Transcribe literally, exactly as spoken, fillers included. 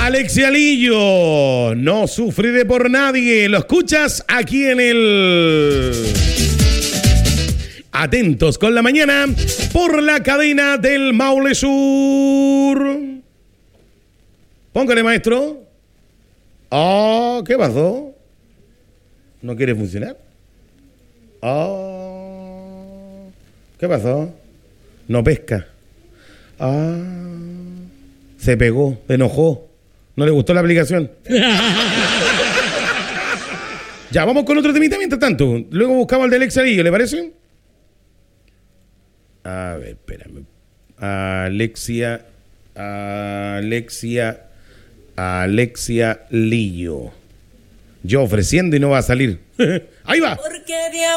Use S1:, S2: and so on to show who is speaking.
S1: Alexia Lillo, no sufriré por nadie. Lo escuchas aquí en el... Atentos con la mañana por la cadena del Maule Sur. Póngale, maestro. Oh, ¿qué pasó? ¿No quiere funcionar? Oh, ¿qué pasó? No pesca. Ah, se pegó, se enojó. No le gustó la aplicación. Ya, vamos con otro temita mientras tanto. Luego buscamos el de Alexia Lillo, ¿le parece? A ver, espérame. Alexia, Alexia, Alexia Lillo. Yo ofreciendo y no va a salir. Ahí va.